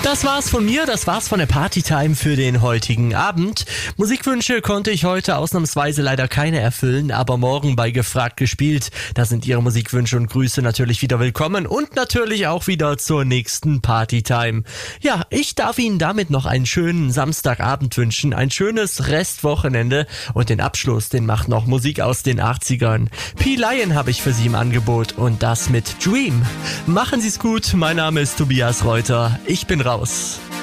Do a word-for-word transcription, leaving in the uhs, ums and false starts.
Das war's von mir, das war's von der Partytime für den heutigen Abend. Musikwünsche konnte ich heute ausnahmsweise leider keine erfüllen, aber morgen bei Gefragt gespielt, da sind Ihre Musikwünsche und Grüße natürlich wieder willkommen und natürlich auch wieder zur nächsten Partytime. Ja, ich darf Ihnen damit noch einen schönen Samstagabend wünschen, ein schönes Restwochenende und den Abschluss, den macht noch Musik aus den achtzigern. P-Lion habe ich für Sie im Angebot und das mit Dream. Machen Sie's gut, mein Name ist Tobias Reuter, ich bin raus.